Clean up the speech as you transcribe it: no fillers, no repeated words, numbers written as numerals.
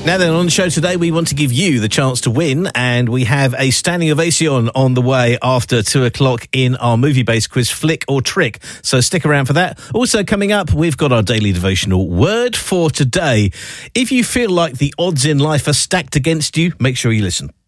Now then, on the show today, we want to give you the chance to win, and we have a standing ovation on the way after 2 o'clock in our movie-based quiz, Flick or Trick. So stick around for that. Also coming up, we've got our daily devotional word for today. If you feel like the odds in life are stacked against you, make sure you listen.